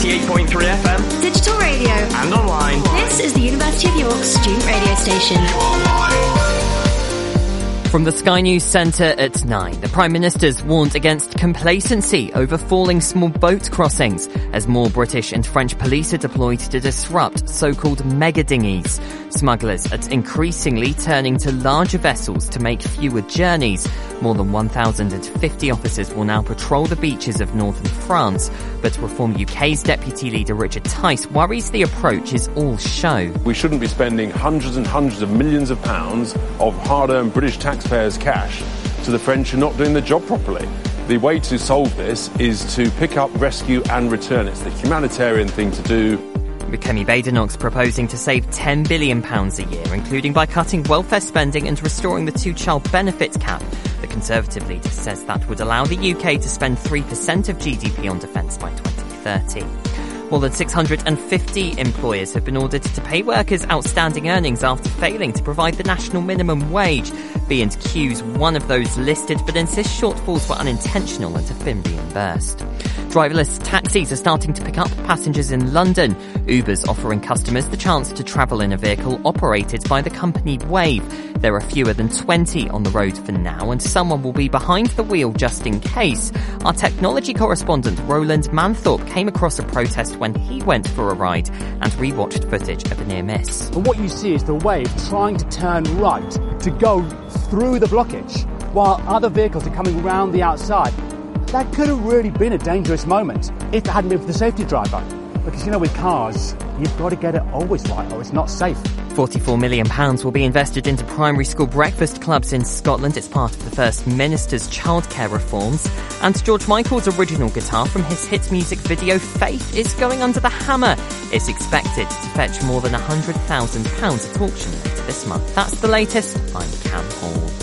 88.3 FM, digital radio, and online. This is the University of York student radio station. From the Sky News Centre at 9, the Prime Minister's warned against complacency over falling small boat crossings as more British and French police are deployed to disrupt so-called mega dinghies. Smugglers are increasingly turning to larger vessels to make fewer journeys. More than 1,050 officers will now patrol the beaches of northern France, but Reform UK's Deputy Leader Richard Tice worries the approach is all show. We shouldn't be spending hundreds and hundreds of millions of pounds of hard-earned British taxpayers' cash to the French who are not doing the job properly. The way to solve this is to pick up, rescue and return. It's the humanitarian thing to do. Kemi Badenoch's proposing to save £10 billion a year, including by cutting welfare spending and restoring the two-child benefit cap. The Conservative leader says that would allow the UK to spend 3% of GDP on defence by 2030. More than 650 employers have been ordered to pay workers outstanding earnings after failing to provide the national minimum wage. B&Q's one of those listed, but insists shortfalls were unintentional and have been reimbursed. Driverless taxis are starting to pick up passengers in London. Uber's offering customers the chance to travel in a vehicle operated by the company Wave. There are fewer than 20 on the road for now, and someone will be behind the wheel just in case. Our technology correspondent Roland Manthorpe came across a protest when he went for a ride and rewatched footage of a near miss. And what you see is the Wave trying to turn right to go through the blockage while other vehicles are coming around the outside. That could have really been a dangerous moment if it hadn't been for the safety driver. Because, with cars, you've got to get it always right or it's not safe. £44 million will be invested into primary school breakfast clubs in Scotland. It's part of the First Minister's childcare reforms. And George Michael's original guitar from his hit music video Faith is going under the hammer. It's expected to fetch more than £100,000 at auction later this month. That's the latest. I'm Cam Hall.